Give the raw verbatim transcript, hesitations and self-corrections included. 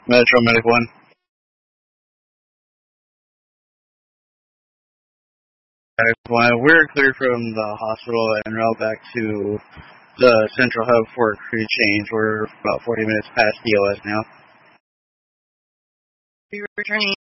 Metro Medic one. Medic one. We're clear from the hospital and route back to the central hub for a crew change. We're about forty minutes past D O S now. Be returning